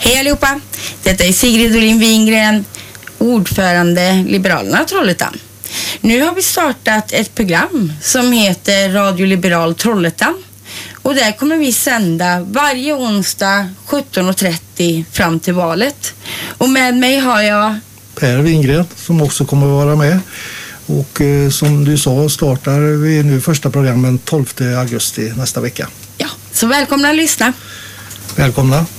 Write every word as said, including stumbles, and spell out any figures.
Hej allihopa! Detta är Sigrid Olin Wingren, ordförande Liberalerna Trollhättan. Nu har vi startat ett program som heter Radio Liberal Trollhättan. Och där kommer vi sända varje onsdag sjutton och trettio fram till valet. Och med mig har jag Per Wingren som också kommer att vara med. Och eh, som du sa startar vi nu första programmen tolfte augusti nästa vecka. Ja, så välkomna att lyssna. Välkomna.